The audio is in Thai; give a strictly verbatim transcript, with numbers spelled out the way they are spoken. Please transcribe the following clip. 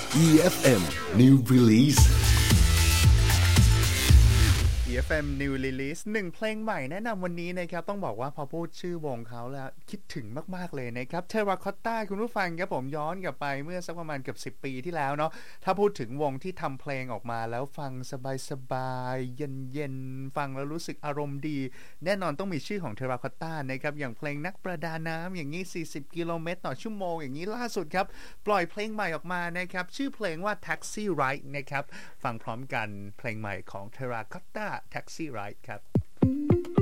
อี เอฟ เอ็ม New Release อี เอฟ เอ็ม New Release หนึ่งเพลงใหม่แนะนำวันนี้นะครับต้องบอกว่าพอพูดชื่อวงเขาแล้วคิดถึงมากๆเลยนะครับ Terracotta คุณผู้ฟังครับผมย้อนกลับไปเมื่อสักประมาณเกือบสิบปีที่แล้วเนาะถ้าพูดถึงวงที่ทำเพลงออกมาแล้วฟังสบายๆเย็นๆฟังแล้วรู้สึกอารมณ์ดีแน่นอนต้องมีชื่อของ Terracotta นะครับอย่างเพลงนักประดาน้ำอย่างนี้สี่สิบกิโลเมตรต่อชั่วโมงอย่างนี้ล่าสุดครับปล่อยเพลงใหม่ออกมานะครับชื่อเพลงว่า Taxi Ride นะครับฟังพร้อมกันเพลงใหม่ของ Terracotta Taxi Ride ครับ